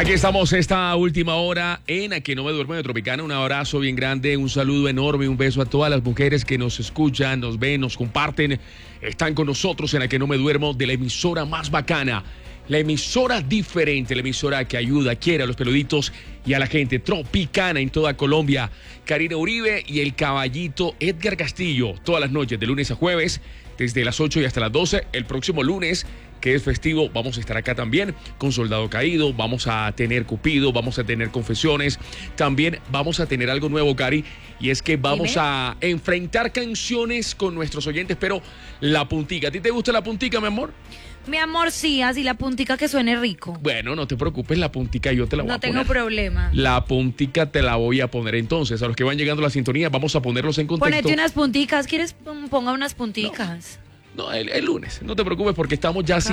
Aquí estamos esta última hora en A que no me duermo de Tropicana. Un abrazo bien grande, un saludo enorme, un beso a todas las mujeres que nos escuchan, nos ven, nos comparten. Están con nosotros en A que no me duermo, de la emisora más bacana, la emisora diferente, la emisora que ayuda, quiere a los peluditos y a la gente. Tropicana en toda Colombia. Karina Uribe y el caballito Edgar Castillo, todas las noches de lunes a jueves, desde las 8 y hasta las 12. El próximo lunes, que es festivo, vamos a estar acá también con Soldado Caído, vamos a tener Cupido, vamos a tener Confesiones, también vamos a tener algo nuevo, Cari, y es que vamos a enfrentar canciones con nuestros oyentes, pero la puntica. ¿A ti te gusta la puntica, mi amor? Mi amor, sí, así la puntica que suene rico. Bueno, no te preocupes, la puntica yo te la voy a poner. No tengo problema. La puntica te la voy a poner entonces. A los que van llegando a la sintonía, vamos a ponerlos en contexto. Ponete unas punticas, ¿quieres? Ponga unas punticas. No, el lunes, no te preocupes porque estamos ya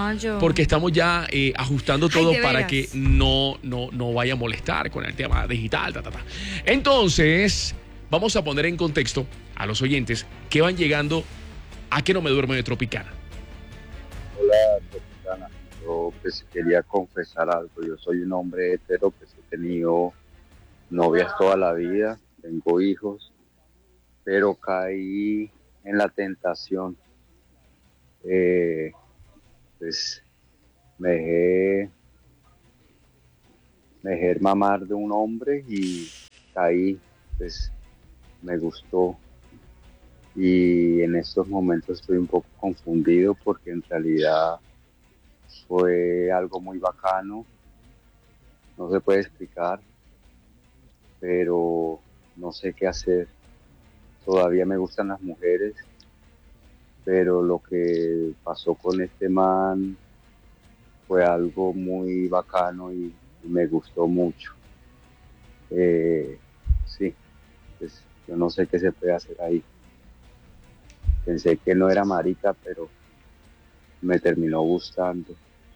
ajustando todo para que no vaya a molestar con el tema digital. Entonces, vamos a poner en contexto a los oyentes que van llegando a que no me duermo de Tropicana. Hola, Tropicana. Yo pues quería confesar algo. Yo soy un hombre hetero, pues he tenido novias toda la vida, tengo hijos, pero caí en la tentación. Pues me dejé mamar de un hombre y caí, pues me gustó. Y en estos momentos estoy un poco confundido porque en realidad fue algo muy bacano, no se puede explicar, pero no sé qué hacer. Todavía me gustan las mujeres, pero lo que pasó con este man fue algo muy bacano y me gustó mucho. Sí, pues yo no sé qué se puede hacer ahí. Pensé que no era marica, pero me terminó gustando.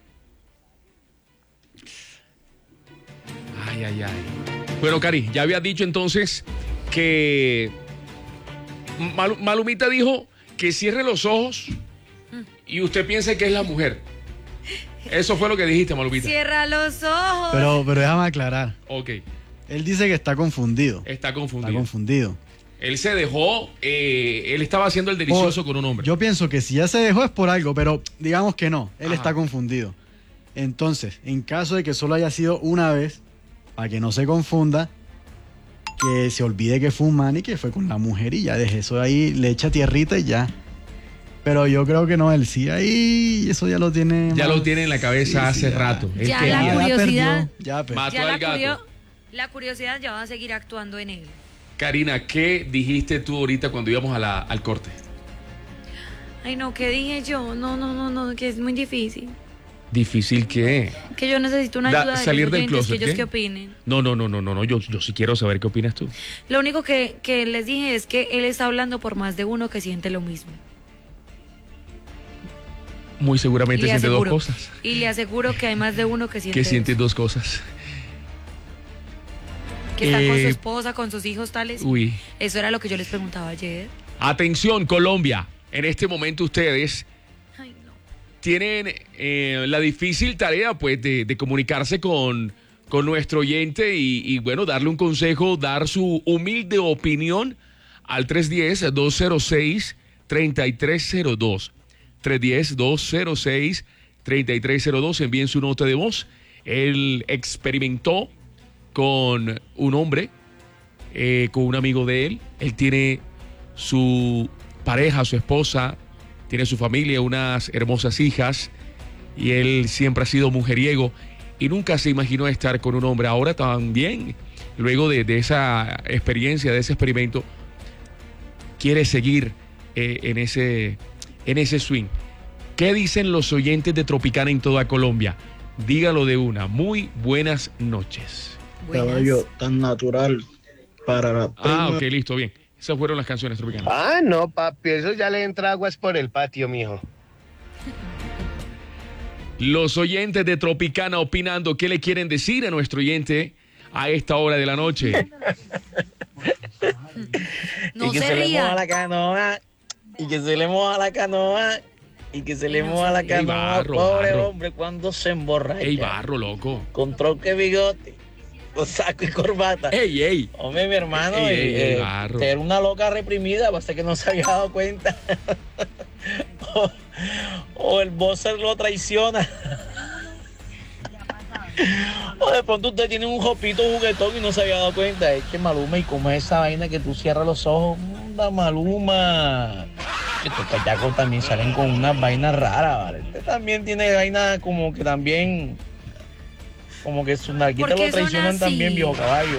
Ay. Bueno, Cari, ya había dicho entonces que Malumita dijo que cierre los ojos y usted piensa que es la mujer. Eso fue lo que dijiste, Malumita. Cierra los ojos. Pero déjame aclarar. Ok. Él dice que está confundido. Está confundido. Está confundido. Él se dejó, él estaba haciendo el delicioso con un hombre. Yo pienso que si ya se dejó es por algo, pero digamos que no, él está confundido. Entonces, en caso de que solo haya sido una vez, para que no se confunda, que se olvide que fue un man y que fue con la mujer y ya deje eso ahí, le echa tierrita y ya. Pero yo creo que no, él sí ahí, eso ya lo tiene. Ya lo tiene en la cabeza hace rato. Ya la curiosidad. Mató al gato. La curiosidad ya va a seguir actuando en él. Karina, ¿qué dijiste tú ahorita cuando íbamos al corte? Ay, no, ¿qué dije yo? No, que es muy difícil. ¿Difícil qué? Que yo necesito una ayuda salir del closet, que ellos qué opinen. No, yo sí quiero saber qué opinas tú. Lo único que les dije es que él está hablando por más de uno que siente lo mismo. Muy seguramente siente dos cosas. Y le aseguro que hay más de uno que siente que siente dos cosas. Que está con su esposa, con sus hijos tales. Uy. Eso era lo que yo les preguntaba ayer. Atención, Colombia. En este momento ustedes tienen la difícil tarea pues de comunicarse con nuestro oyente y bueno, darle un consejo, dar su humilde opinión al 310-206-3302. 310-206-3302. Envíen su nota de voz. Él experimentó con un hombre, con un amigo de él. Él tiene su pareja, su esposa, tiene su familia, unas hermosas hijas, y él siempre ha sido mujeriego y nunca se imaginó estar con un hombre. Ahora también, luego de esa experiencia, de ese experimento, quiere seguir en ese swing. ¿Qué dicen los oyentes de Tropicana en toda Colombia? Dígalo de una. Muy buenas noches. Caballo tan natural para la prima. Ok, listo, bien. Esas fueron las canciones tropicanas. No, papi, eso ya le entra aguas por el patio, mijo. Los oyentes de Tropicana opinando, ¿qué le quieren decir a nuestro oyente a esta hora de la noche? No se ría. Y que se le moja la canoa. y que se le moja la canoa. Barro, Pobre Barro. hombre, cuando se emborracha. Ey, Barro, loco. Con troque bigote, con saco y corbata. Ey. Hombre, mi hermano, Ey, Barro. era una loca reprimida, basta que no se había dado cuenta. o el buzzer lo traiciona. O de pronto usted tiene un jopito juguetón y no se había dado cuenta. Es que Maluma, y como es esa vaina que tú cierras los ojos, anda Maluma. Estos cachacos también salen con unas vainas raras, ¿vale? Usted también tiene vainas como que también, como que sus narquitas ¿Por qué lo son traicionan así? también, viejo caballo.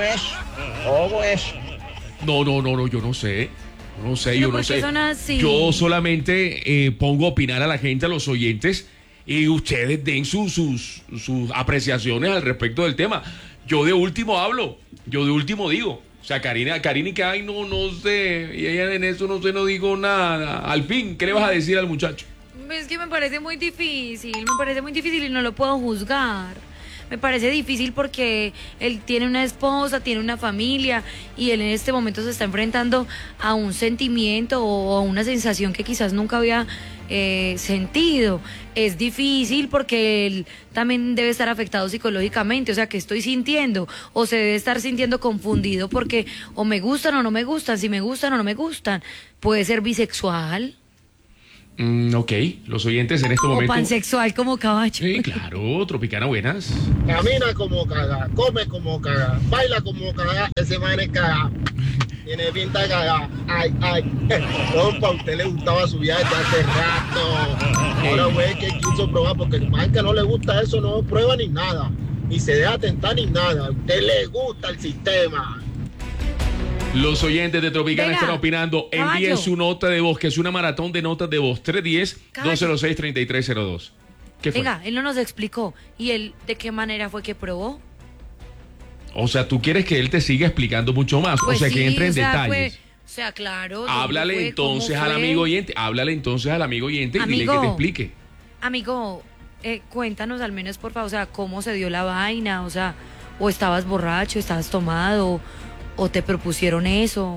Ojo eso. No, yo no sé. No sé, Pero yo ¿por no qué sé. son así? Yo solamente pongo a opinar a la gente, a los oyentes, y ustedes den sus apreciaciones al respecto del tema. Yo de último hablo, yo de último digo. O sea, Karina y que ay, no sé, y ella en eso no digo nada. Al fin, ¿qué le vas a decir al muchacho? Es que me parece muy difícil y no lo puedo juzgar. Me parece difícil porque él tiene una esposa, tiene una familia y él en este momento se está enfrentando a un sentimiento o a una sensación que quizás nunca había sentido. Es difícil porque él también debe estar afectado psicológicamente, o sea, ¿qué estoy sintiendo? O se debe estar sintiendo confundido porque o me gustan o no me gustan, si me gustan o no me gustan. Puede ser bisexual Ok, los oyentes en este o momento. pansexual como caballo. Sí, claro, Tropicana, buenas. Camina como caga, come como caga, baila como caga, ese man es caga. Tiene pinta de caga. Ay. No, pa' usted le gustaba su vida desde hace rato. Ahora, güey, que quiso probar, porque el man que no le gusta eso no prueba ni nada. Ni se deja tentar ni nada. A usted le gusta el sistema. Los oyentes de Tropicana Venga, están opinando. Envíen caballo. su nota de voz, que es una maratón de notas de voz. 310-206-3302. ¿Qué fue? Venga, él no nos explicó. ¿Y él de qué manera fue que probó? O sea, tú quieres que él te siga explicando mucho más. Pues o sea, que sí, entre en o sea, detalles. o sea, claro. ¿dónde Háblale fue? entonces ¿Cómo al fue? amigo oyente. Háblale entonces al amigo oyente y dile Amigo. que te explique. Amigo, cuéntanos al menos, por favor, o sea, cómo se dio la vaina, o sea, o estabas borracho, estabas tomado, o te propusieron eso.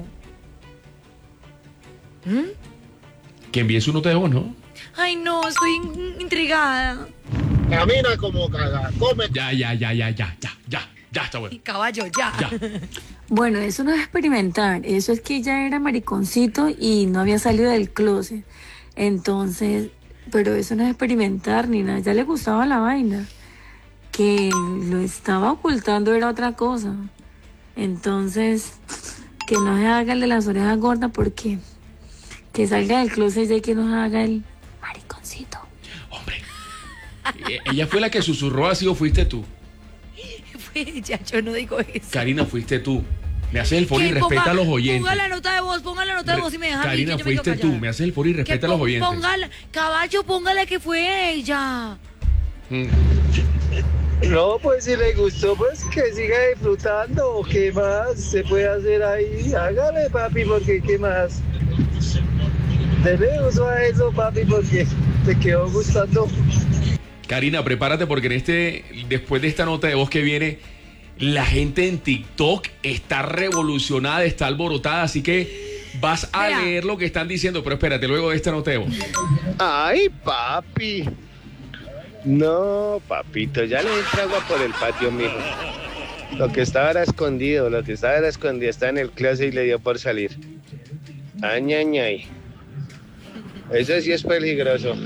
¿Mm? Que envíe su nota de voz, ¿no? Ay, no, estoy intrigada. Camina como caga, come. Ya, está bueno. Caballo, ya. Bueno, eso no es experimentar, eso es que ya era mariconcito y no había salido del closet. Entonces, pero eso no es experimentar ni nada, ya le gustaba la vaina. Que lo estaba ocultando era otra cosa. Entonces, que no se haga el de las orejas gordas porque que salga del closet ya que nos haga el mariconcito. Hombre, ella fue la que susurró así o fuiste tú. Fue ella, yo no digo eso. Karina, fuiste tú. Me haces el foro y Que respeta ponga- a los oyentes. Ponga la nota de voz y me deja a mí, Karina, que yo me quedo fuiste tú. callada. Me haces el foro y Que respeta a los oyentes. póngala, caballo, póngala que fue ella. Mm. No, pues si le gustó, pues que siga disfrutando. ¿Qué más se puede hacer ahí? Hágale, papi, porque ¿qué más? Dele uso a eso, papi, porque te quedó gustando. Karina, prepárate porque después de esta nota de voz que viene, la gente en TikTok está revolucionada, está alborotada, así que vas a Vea. leer lo que están diciendo, pero espérate, luego de esta nota de voz. Ay, papi. No, papito, ya le entra agua por el patio, mijo. Lo que estaba era escondido, está en el closet y le dio por salir. Añañay. Eso sí es peligroso.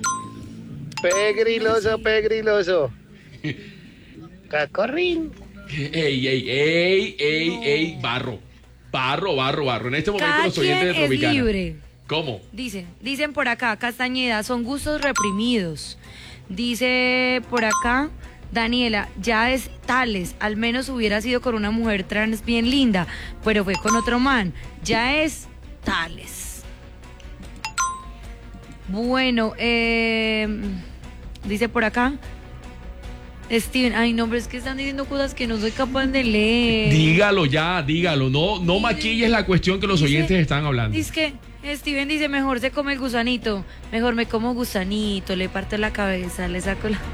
Pegriloso. Cacorrín. Ey, barro. En este momento Cada los oyentes quien de es Tropicana. libre. ¿Cómo? Dicen por acá, Castañeda, son gustos reprimidos. Dice por acá, Daniela, ya es Tales, al menos hubiera sido con una mujer trans bien linda, pero fue con otro man. Ya es Tales. Bueno, dice por acá, Steven, ay no, pero es que están diciendo cosas que no soy capaz de leer. Dígalo. No maquilles la cuestión que los oyentes están hablando. Dice que Steven dice, mejor se come el gusanito, mejor me como gusanito, le parto la cabeza, le saco la...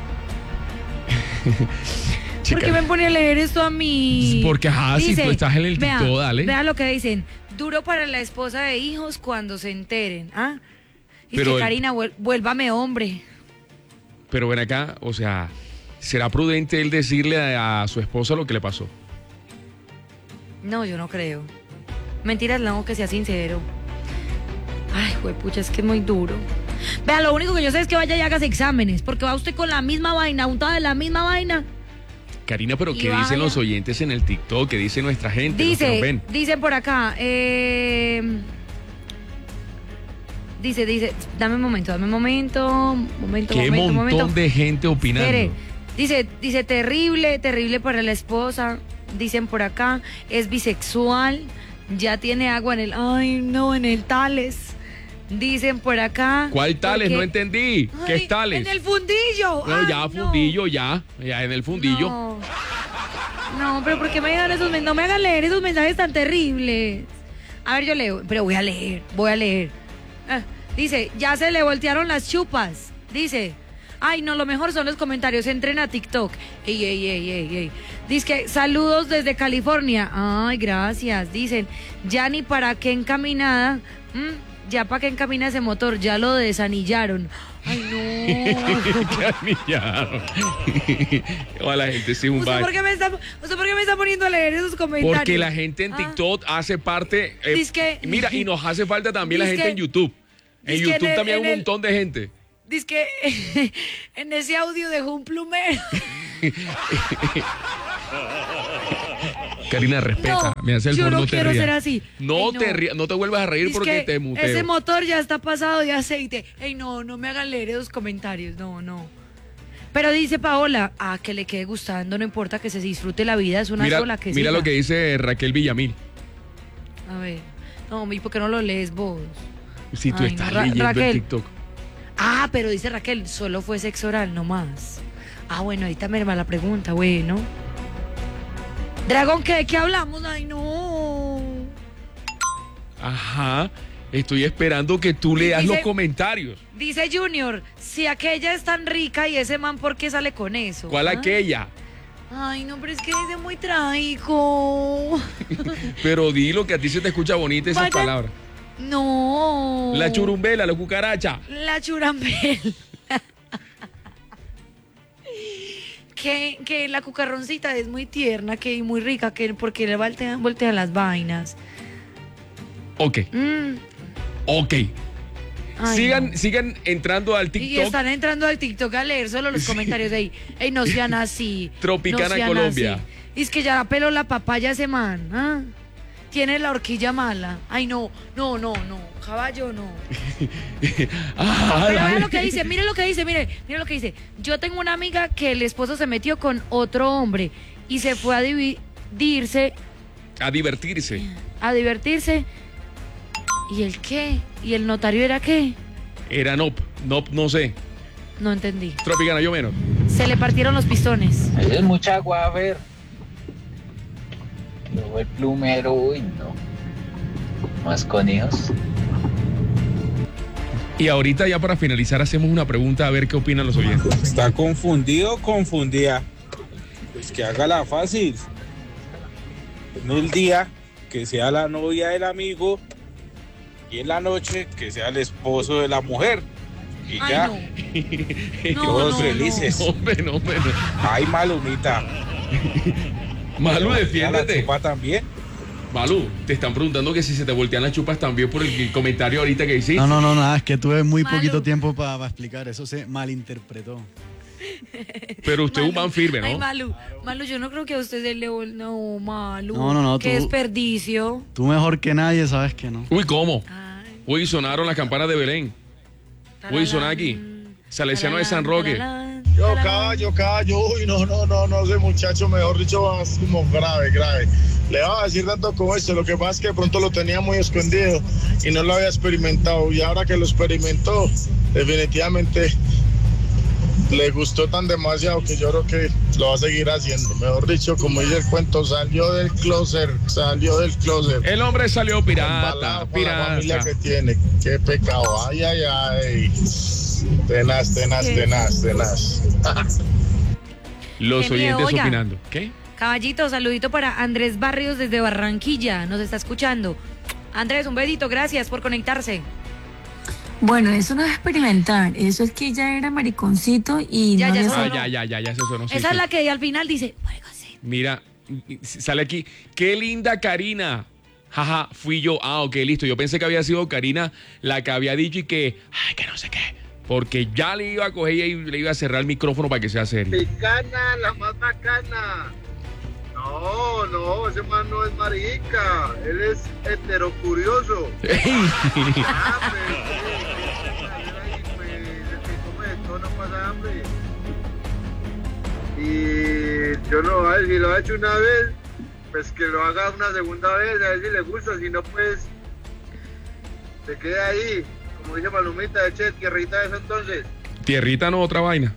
¿Por qué me pone a leer esto a mí? Porque, si tú estás en el vea, TikTok, dale. Vea lo que dicen, duro para la esposa de hijos cuando se enteren, ¿ah? Y Pero que el- Karina, vuélvame hombre. Pero ven acá, o sea, ¿será prudente él decirle a su esposa lo que le pasó? No, yo no creo. Mentiras, no, que sea sincero. Ay, juepucha, es que es muy duro. Vea, lo único que yo sé es que vaya y hagas exámenes, porque va usted con la misma vaina, untada de la misma vaina. Karina, pero Y ¿qué dicen vaya. los oyentes en el TikTok? ¿Qué dice nuestra gente? Los que nos ven. Dicen por acá, dice, dame un momento, Qué montón de gente opinando. Espere, dice, terrible para la esposa. Dicen por acá, es bisexual, ya tiene agua en el Tales. Dicen por acá. ¿Cuál Tales? porque- No entendí. ¿Qué Ay, es Tales? En el fundillo. No, Ay, ya, fundillo, ya en el fundillo. No, pero ¿por qué me dejan esos mensajes? No me hagan leer esos mensajes tan terribles. A ver, yo leo, pero voy a leer. Dice, ya se le voltearon las chupas. Dice, ay, no, lo mejor son los comentarios. Entren a TikTok. Ey. Dice que saludos desde California. Ay, gracias. Dicen, ya ni para qué encaminada. Ya para qué encamina ese motor. Ya lo desanillaron. Ay, no. Qué anillaron. O la gente sí es un ¿Usted baile. por qué me está poniendo a leer esos comentarios? Porque la gente en TikTok hace parte. Dizque- mira, y nos hace falta también la Dizque- gente en YouTube. En dizque YouTube en el- también hay en un el- montón de gente. Dice que en ese audio dejó un plumero. Karina, respeta. No, me hace el yo favor, no no te quiero rías. ser así. No Ey, te rías, no te vuelvas a reír Dice porque que te muteo. ese motor ya está pasado de aceite. Ey, no me hagan leer esos comentarios. No. Pero dice Paola, que le quede gustando, no importa que se disfrute la vida, es una Mira, sola que mira siga. lo que dice Raquel Villamil. A ver. No, ¿y por qué no lo lees vos? Si tú Ay, estás no, leyendo Raquel. el TikTok. Pero dice Raquel, solo fue sexo oral, no más. Bueno, ahorita me va la pregunta, bueno. Dragón, ¿de qué hablamos? Ay, no. Ajá. Estoy esperando que tú leas Dice- los comentarios. Dice Junior, si aquella es tan rica y ese man, ¿por qué sale con eso? ¿Cuál aquella? Ay, no, pero es que dice muy trágico. Pero di lo que a ti se te escucha bonita esas Vaya- palabras. No. La churumbela, la cucaracha. La churambel. que la cucarroncita es muy tierna, que muy rica, que porque le voltean las vainas. Ok, ok. Ay, Sigan entrando al Y TikTok. están entrando al TikTok a leer solo los comentarios de ahí. Ey, no sean así. Tropicana no sean Colombia. así. Y es que ya peló la papaya ese man. Tiene la horquilla mala. Ay, no. Caballo, no. Ah, Pero dale. vean lo que dice, mire lo que dice. Yo tengo una amiga que el esposo se metió con otro hombre y se fue a dividirse, A divertirse. a divertirse. ¿Y el qué? ¿Y el notario era qué? Era Nop, no sé. No entendí. Tropicana, yo menos. Se le partieron los pistones. Es mucha agua, a ver. Luego el plumero, uy, no. Más con hijos. Y ahorita ya para finalizar hacemos una pregunta a ver qué opinan los oyentes. ¿Está confundido o confundida? Pues que hágala fácil. En el día que sea la novia del amigo y en la noche que sea el esposo de la mujer. Y Ay, ya, no. todos felices. Hombre, no. Ay, Malumita. Malu, La defiéndete. chupa también. Malu, te están preguntando que si se te voltean las chupas también por el comentario ahorita que hiciste. No, nada, es que tuve muy Malu. poquito tiempo para explicar, eso se malinterpretó. Pero usted es un man firme, ¿no? Ay, Malu, yo no creo que a usted le... No, Malu. No, Qué tú- desperdicio. Tú mejor que nadie sabes que no. Uy, ¿cómo? Ay, Uy, sonaron las campanas de Belén. Uy, sonar aquí. Salesiano de San Roque. Yo callo, uy, no, ese muchacho, mejor dicho, es como grave. Le va a decir tanto como esto, lo que pasa es que de pronto lo tenía muy escondido y no lo había experimentado, y ahora que lo experimentó, definitivamente le gustó tan demasiado que yo creo que lo va a seguir haciendo. Mejor dicho, como dice el cuento, salió del closet. El hombre salió pirata, Embalado con la familia pirata. que tiene, qué pecado, ay. Tenaz. Los Qué miedo, oyentes oiga. opinando. ¿Qué? Caballito, saludito para Andrés Barrios desde Barranquilla. Nos está escuchando. Andrés, un besito, gracias por conectarse. Bueno, eso no es experimentar, eso es que ella era mariconcito y Ya, no ya había sonó. salido. Ya se sonó. Sí, Esa sí. es la que al final dice, Mira, sale aquí. Qué linda Karina. Jaja, fui yo. Ah, ok, listo. Yo pensé que había sido Karina la que había dicho y que, ay, que no sé qué. Porque ya le iba a coger y le iba a cerrar el micrófono para que sea serio. Bacana, la más bacana. No, ese man no es marica, él es heterocurioso. No pasa hambre. Y yo no, a ver, si lo ha hecho una vez, pues que lo haga una segunda vez, a ver si le gusta, si no, pues se queda ahí, como dice Palomita, eche tierrita de eso entonces. Tierrita no, otra vaina.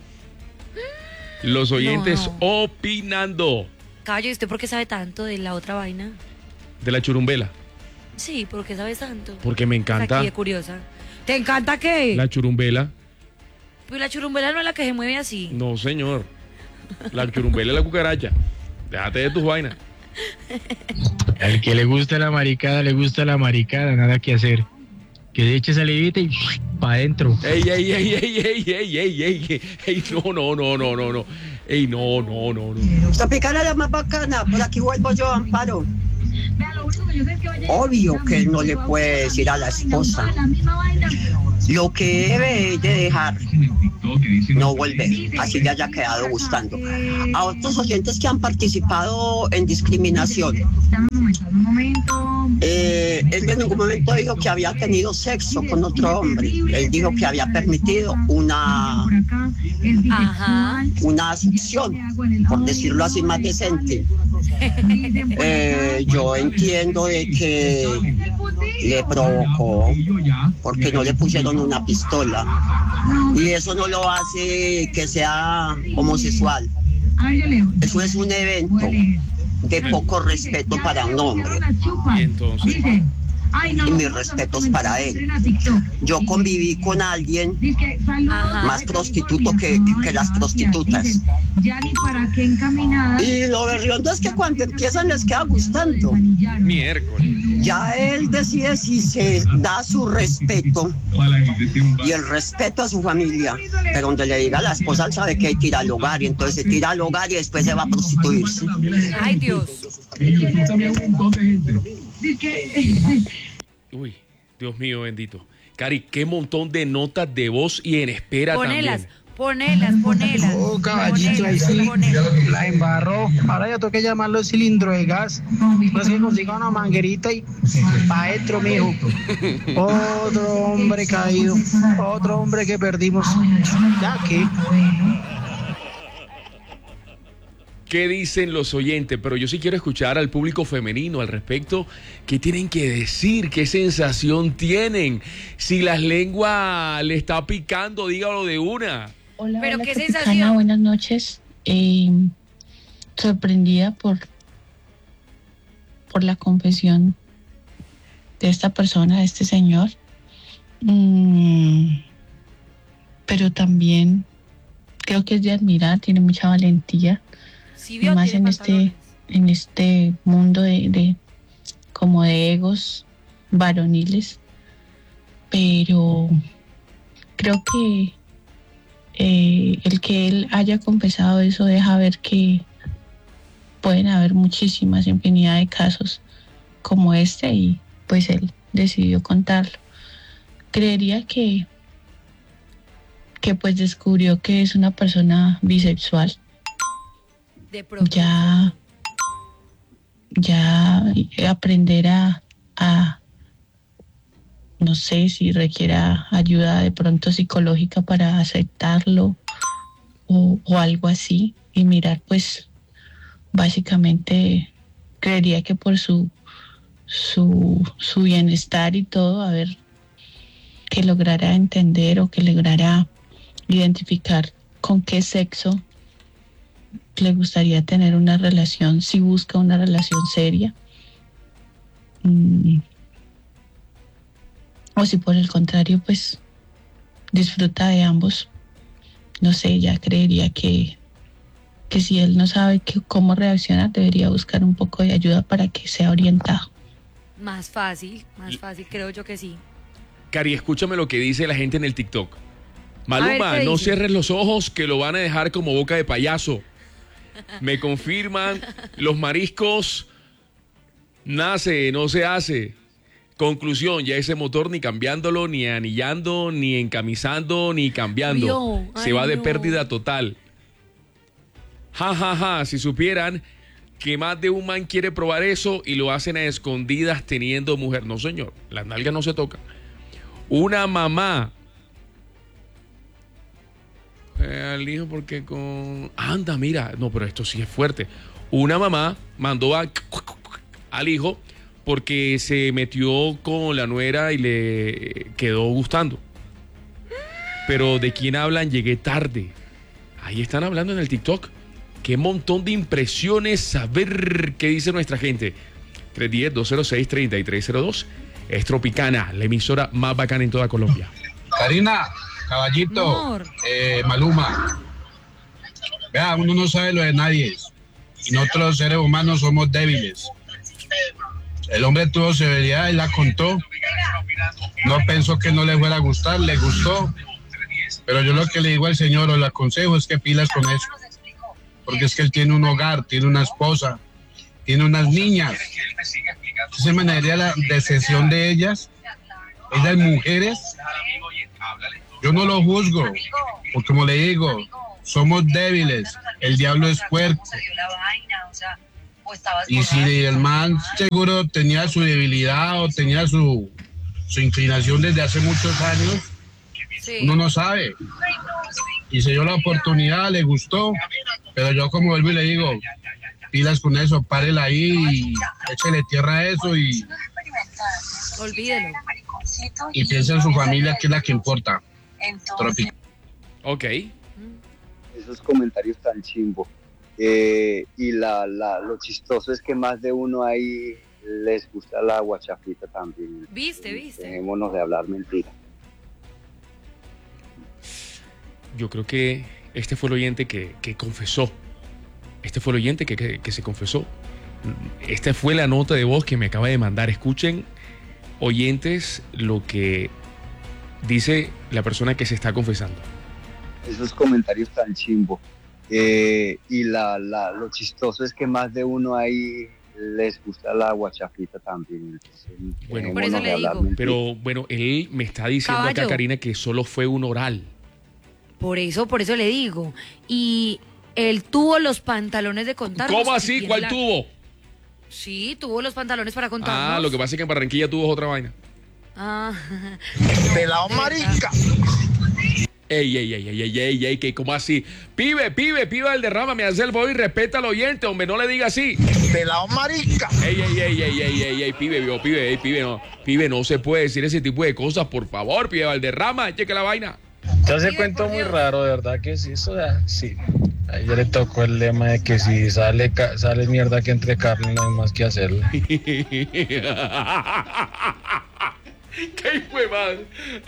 Los oyentes opinando Cayo, ¿y usted por qué sabe tanto de la otra vaina? de la churumbela. Sí, ¿por qué sabes tanto? Porque me encanta Aquí de curiosa. ¿Te encanta qué? la churumbela. Pues la churumbela no es la que se mueve así. No, señor. La churumbela es la cucaracha. Déjate de tus vainas. Al que le gusta la maricada, nada que hacer. Que se eche salivita y pa' adentro. Ey, no. Ey, no. Tropicana la más bacana, por aquí vuelvo yo, Amparo. Obvio que él no le puede decir a la esposa lo que debe de dejar, no volver, así le haya quedado gustando. A otros oyentes que han participado en discriminación, él en ningún momento dijo que había tenido sexo con otro hombre, él dijo que había permitido una succión, por decirlo así más decente. Yo entiendo de que le provocó porque no le pusieron una pistola y eso no lo hace que sea homosexual. Eso es un evento de poco respeto para un hombre. Y entonces, Y mis respetos para él. Yo conviví con alguien más prostituto que las prostitutas. Y lo berriondo es que cuando empiezan les queda gustando. Miércoles. Ya él decide si se da su respeto y el respeto a su familia. Pero donde le diga a la esposa, él sabe que hay que ir al hogar y entonces se tira al hogar y después se va a prostituirse. Ay, Dios. Uy, Dios mío bendito. Cari, qué montón de notas de voz y en espera Ponelas. también. Ponelas. Oh, caballito, ahí sí la embarró. Ahora ya toca llamarlo cilindro de gas. Pues que consiga una manguerita y pa' adentro, mijo. Otro hombre caído. Otro hombre que perdimos. Ya que. ¿Qué dicen los oyentes? Pero yo sí quiero escuchar al público femenino al respecto. ¿Qué tienen que decir? ¿Qué sensación tienen? Si la lengua le está picando, dígalo de una. Hola, Pero hola, qué Tropicana, sensación. buenas noches. Sorprendida por la confesión de esta persona, de este señor. Pero también creo que es de admirar, tiene mucha valentía. Sí, Y más en este mundo de como de egos varoniles. Pero creo que el que él haya confesado eso deja ver que pueden haber muchísimas infinidad de casos como este y pues él decidió contarlo. Creería que pues descubrió que es una persona bisexual. De pronto. Ya aprender a no sé si requiera ayuda de pronto psicológica para aceptarlo o algo así y mirar pues básicamente creería que por su bienestar y todo, a ver que lograra entender o que lograra identificar con qué sexo le gustaría tener una relación, si busca una relación seria. O si por el contrario, pues disfruta de ambos. No sé, ya creería que si él no sabe cómo reaccionar, debería buscar un poco de ayuda para que sea orientado. Más fácil, creo yo que sí. Cari, escúchame lo que dice la gente en el TikTok. A Maluma, ver, ¿qué no dice? cierres los ojos que lo van a dejar como boca de payaso. Me confirman, los mariscos nace, no se hace. Conclusión, ya ese motor ni cambiándolo, ni anillando, ni encamisando, ni cambiando. Vio, Se ay, va de no. pérdida total. Ja, ja, ja, si supieran que más de un man quiere probar eso y lo hacen a escondidas teniendo mujer. No, señor, las nalgas no se tocan. Una mamá. Al hijo porque con... Anda, mira. No, pero esto sí es fuerte. Una mamá mandó al hijo porque se metió con la nuera y le quedó gustando. Pero ¿de quién hablan? Llegué tarde. Ahí están hablando en el TikTok. Qué montón de impresiones. A ver qué dice nuestra gente. 310-206-3302. Es Tropicana, la emisora más bacana en toda Colombia. Karina, caballito, Maluma. Vea, uno no sabe lo de nadie. Y nosotros los seres humanos somos débiles. El hombre tuvo severidad y la contó. No pensó que no le fuera a gustar, le gustó. Pero yo lo que le digo al señor o le aconsejo es que pilas con eso. Porque es que él tiene un hogar, tiene una esposa, tiene unas niñas. Se manejaría la decisión de ellas. Ellas mujeres. Yo no lo juzgo. Porque como le digo, somos débiles. El diablo es fuerte. Y si el man seguro tenía su debilidad o tenía su inclinación desde hace muchos años, uno no sabe. Y se dio la oportunidad, le gustó, pero yo como vuelvo y le digo, pilas con eso, párela ahí y échele tierra a eso y Olvídelo. piensa en su familia, que es la que importa. Ok. Esos comentarios tan chimbo. Y lo chistoso es que más de uno ahí les gusta la guachafita también. Viste. Dejémonos de hablar mentiras. Yo creo que este fue el oyente que confesó. Este fue el oyente que se confesó. Esta fue la nota de voz que me acaba de mandar. Escuchen, oyentes, lo que dice la persona que se está confesando. Esos comentarios tan chimbo. Y lo chistoso es que más de uno ahí les gusta la guachafita también. Entonces, Bueno, por eso le digo. Pero bueno, él me está diciendo Caballo. acá, Karina, que solo fue un oral. Por eso le digo. Y él tuvo los pantalones de contarnos. ¿Cómo y así? tiene ¿Cuál la- tuvo? Sí, tuvo los pantalones para contarnos. Ah, lo que pasa es que en Barranquilla tuvo otra vaina. Ah. Pelao marica. Ey, que ¿cómo así? Pibe, el derrama, me hace el favor y respeta al oyente, hombre, no le diga así. Pelao marica. Ey, pibe, no se puede decir ese tipo de cosas, por favor, pibe Valderrama, cheque la vaina. Entonces cuento muy raro, de verdad que sí, eso sí. A ella le tocó el lema de que si sale mierda que entre carne no hay más que hacerlo. ¿Qué hijo de madre?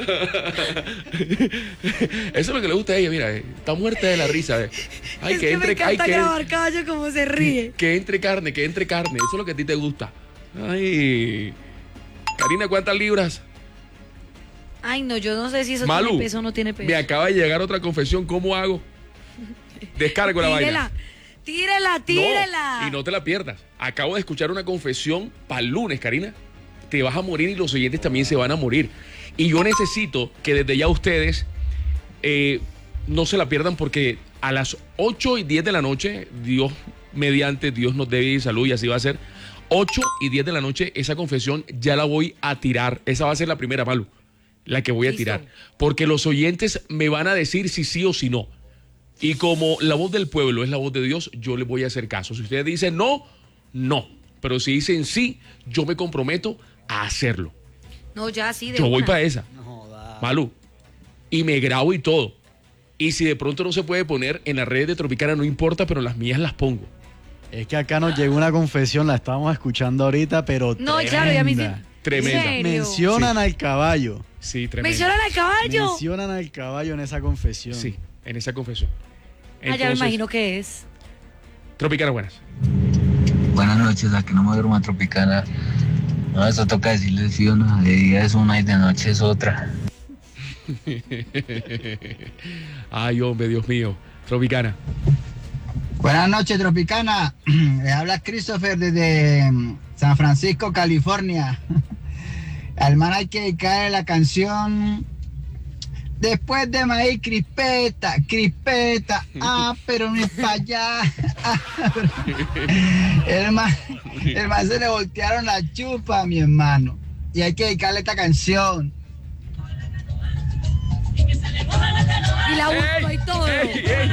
Eso es lo que le gusta a ella, mira, está muerta de la risa. Ay, Es que me encanta grabar caballo como se ríe. Que entre carne, eso es lo que a ti te gusta. Ay, Karina, ¿cuántas libras? Ay, no, yo no sé si eso Malu, tiene peso o no tiene peso. me acaba de llegar otra confesión, ¿cómo hago? Descargo la vaina. Tírela. No, y no te la pierdas. Acabo de escuchar una confesión para el lunes, Karina. Te vas a morir y los oyentes también se van a morir. Y yo necesito que desde ya ustedes no se la pierdan porque a las 8:10 de la noche, Dios mediante, Dios nos dé salud y así va a ser. 8:10 de la noche, esa confesión ya la voy a tirar. Esa va a ser la primera, Malu, la que voy a tirar. Porque los oyentes me van a decir si sí o si no. Y como la voz del pueblo es la voz de Dios, yo les voy a hacer caso. Si ustedes dicen no, no. Pero si dicen sí, yo me comprometo a hacerlo. No, ya sí, de Yo voy una. para esa. Malu. Y me grabo y todo. Y si de pronto no se puede poner en las redes de Tropicana, no importa, pero las mías las pongo. Es que acá nos llegó una confesión, la estábamos escuchando ahorita, pero No, tremenda. claro, ya me Tremenda. ¿En serio? Mencionan al caballo. Sí, tremenda. ¿Mencionan al caballo? Mencionan al caballo en esa confesión. Sí, en esa confesión. Ah, ya me Entonces, imagino que es. Tropicana, buenas. Buenas noches, a que no me duermo a Tropicana. No, eso toca decirle sí o no. De día es una y de noche es otra. Ay, hombre, Dios mío. Tropicana. Buenas noches, Tropicana. Le habla Christopher desde San Francisco, California. Al man hay que dedicarle la canción Después de maíz, crispeta, pero no es para allá. El man se le voltearon la chupa, mi hermano. Y hay que dedicarle esta canción. Y la busco y todo.